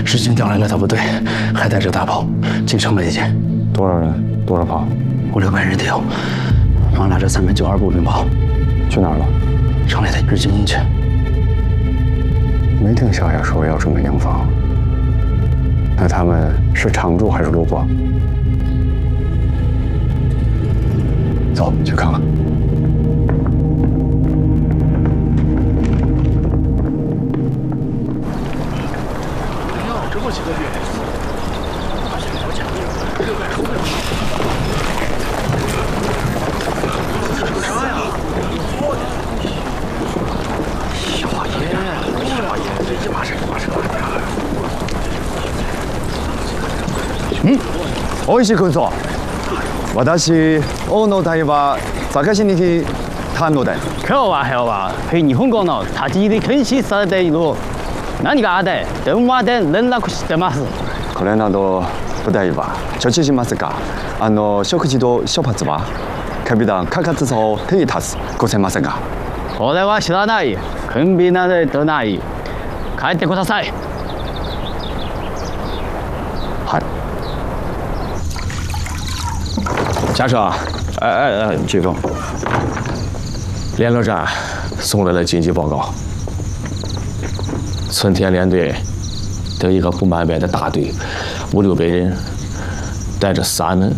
日军调来了大部队，还带着大炮，进城了已经。 多少人？多少炮 ？500-600人得有，忙拿着3门92步兵炮。 去哪儿了？ 城里的日军营去。 没听小雅说要准备营房。那他们是常驻还是路过？走，去看看。 这么几个月，而且我讲600出不了。这啥呀？小爷，这一码事。 大石君長、私大野隊は坂市にたので。 今日は日本語の立ち入り禁止されている。何かあって電話で連絡してます。 これなど部隊は処置しますが、食事と処罰は警備団科活を手に立つごせませんが。 これは知らない。訓備などでない。帰ってください。 はい。 嘉盛， 季风， 联络站送来了紧急报告。村田连队的一个不满编的大队，500-600人，带着3门